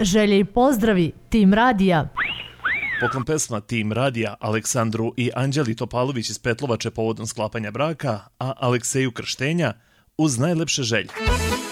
Želje i pozdravi Tim Radija. Poklon pesma Tim Radija Aleksandru i Anđeli Topalović iz Petlovače povodom sklapanja braka, a Alekseju krštenja uz najlepše želje.